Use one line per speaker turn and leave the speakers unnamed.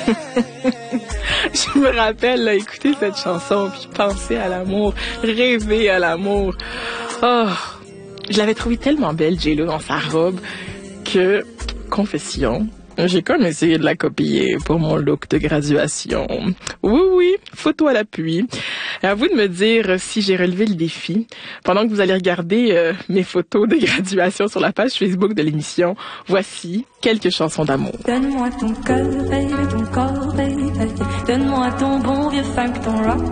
Je me rappelle, là, écouter cette chanson, puis penser à l'amour, rêver à l'amour. Oh, je l'avais trouvée tellement belle, J-Lo, dans sa robe, que, confession, j'ai comme essayé de la copier pour mon look de graduation. Oui, oui, photo à l'appui. À vous de me dire si j'ai relevé le défi. Pendant que vous allez regarder mes photos de graduation sur la page Facebook de l'émission, voici quelques chansons d'amour.
Donne-moi ton cœur et ton corps, baby. Donne-moi ton bon vieux funk, ton rock